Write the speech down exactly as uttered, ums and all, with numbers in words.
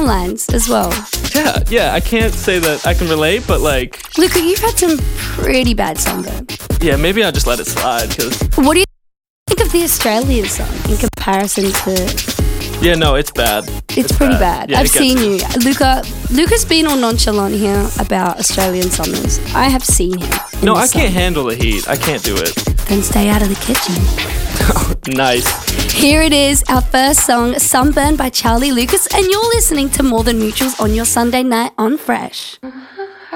Timberlands as well. Yeah, yeah, I can't say that I can relate, but like... Luca, you've had some pretty bad sunburn. Yeah, maybe I'll just let it slide, because... What do you think of the Australian song in comparison to... Yeah, no, it's bad. It's, it's pretty bad. bad. Yeah, I've it gets seen me. you. Luca, Luca's been all nonchalant here about Australian summers. I have seen him. in No, the I sun. can't handle the heat. I can't do it. Then stay out of the kitchen. Nice. Here it is, our first song, Sunburn by Charlie Lucas, and you're listening to More Than Mutuals on your Sunday night on Fresh.